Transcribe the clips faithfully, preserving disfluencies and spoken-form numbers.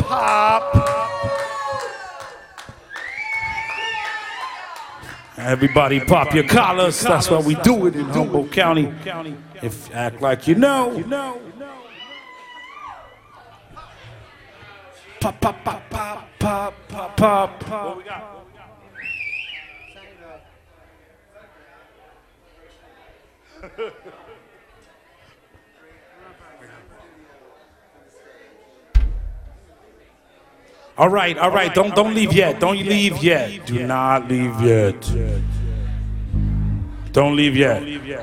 Everybody pop your collars. That's why we do it in Humboldt County. If you act like you know. Pop, pop, pop, pop, pop, pop, pop, pop. What we got? All right, all right. Don't don't leave yet. Don't leave yet. Do not leave yet. Don't leave yet.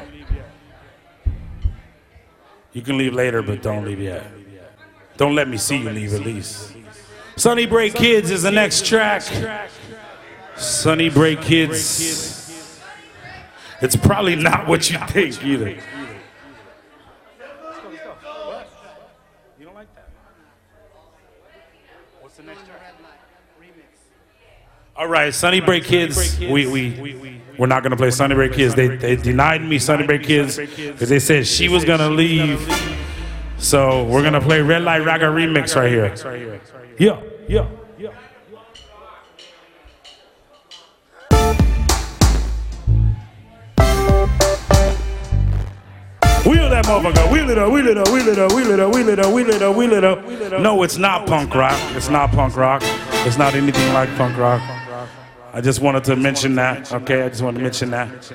You can leave later, but don't leave yet. Don't let me see you leave at least. Sunny Break Kids is the next track. Sunny Break Kids. It's probably not what you think either. You don't like that? What's the next track? All right, Sunny Break Kids. We we we're not gonna play Sunny Break Kids. They they denied me Sunny Break Kids because they said she was gonna leave. So we're gonna play Red Light Raga remix right here. Yeah, yeah, yeah. Wheel that motherfucker, wheel it up, wheel it up, wheel it up, wheel it up, wheel it up, wheel it up, wheel it up. No, it's not punk rock. It's not punk rock. It's not anything like punk rock. I just wanted to mention that, okay? I just wanted to mention that.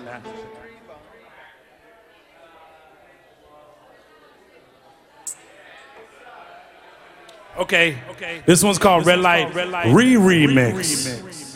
Okay, this one's called Red Light Re-Remix.